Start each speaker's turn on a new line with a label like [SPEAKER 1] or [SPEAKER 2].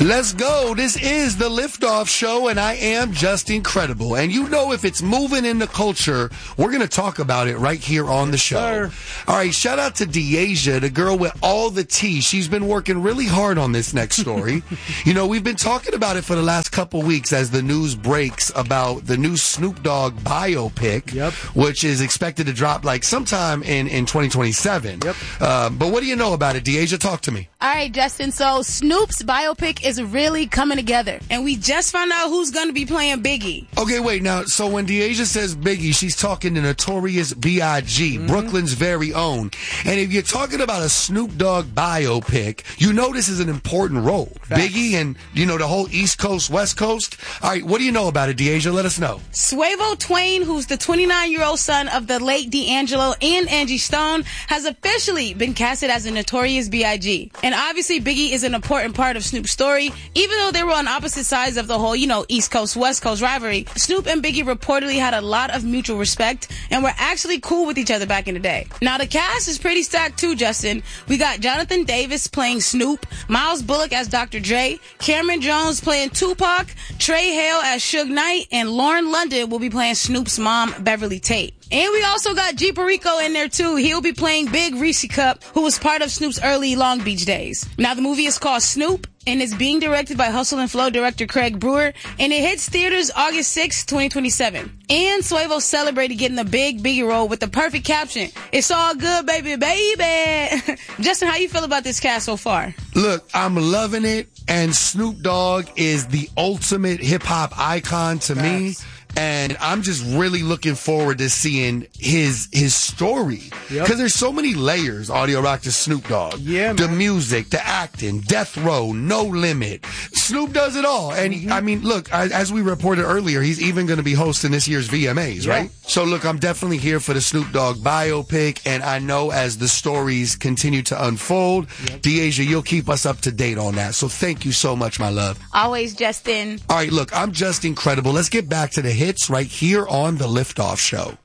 [SPEAKER 1] Let's go. This is the Liftoff Show, and I am just incredible. And you know, if it's moving in the culture, we're going to talk about it right here on the show.
[SPEAKER 2] Sir.
[SPEAKER 1] All right, shout out to Deasia, the girl with all the tea. She's been working really hard on this next story. You know, we've been talking about it for the last couple weeks as the news breaks about the new Snoop Dogg biopic, which is expected to drop like sometime in 2027. But what do you know about it, Deasia? Talk to me.
[SPEAKER 3] All right, Justin. So Snoop's biopic is really coming together.
[SPEAKER 4] And we just found out who's going to be playing Biggie.
[SPEAKER 1] Okay, wait. Now, so when Deasia says Biggie, she's talking the Notorious B.I.G., Brooklyn's very own. And if you're talking about a Snoop Dogg biopic, you know this is an important role.
[SPEAKER 2] Facts.
[SPEAKER 1] Biggie and, you know, the whole East Coast, West Coast. All right, what do you know about it, Deasia? Let us know.
[SPEAKER 4] Suavo Twain, who's the 29-year-old son of the late D'Angelo and Angie Stone, has officially been casted as a Notorious B.I.G. And obviously, Biggie is an important part of Snoop's story. Even though they were on opposite sides of the whole, you know, East Coast, West Coast rivalry, Snoop and Biggie reportedly had a lot of mutual respect and were actually cool with each other back in the day. Now, the cast is pretty stacked too, Justin. We got Jonathan Davis playing Snoop, Miles Bullock as Dr. Dre, Cameron Jones playing Tupac, Trey Hale as Suge Knight, and Lauren London will be playing Snoop's mom, Beverly Tate. And we also got G Perico in there too. He'll be playing Big Reese Cup, who was part of Snoop's early Long Beach days. Now, the movie is called Snoop, and it's being directed by Hustle and Flow director Craig Brewer, and it hits theaters August 6, 2027. And Suavo celebrated getting a big Biggie role with the perfect caption, "It's all good, baby, baby." Justin, how you feel about this cast so far?
[SPEAKER 1] Look, I'm loving it, and Snoop Dogg is the ultimate hip-hop icon to me. And I'm just really looking forward to seeing his story. Because there's so many layers, Audio Rock, to Snoop Dogg.
[SPEAKER 2] Yeah, man.
[SPEAKER 1] The music, the acting, Death Row, No Limit. Snoop does it all. And, I mean, look, as we reported earlier, he's even going to be hosting this year's VMAs, right? So, look, I'm definitely here for the Snoop Dogg biopic. And I know as the stories continue to unfold, Deasia, you'll keep us up to date on that. So thank you so much, my love.
[SPEAKER 3] Always, Justin.
[SPEAKER 1] All right, look, I'm just incredible. Let's get back to the hits right here on the Liftoff Show.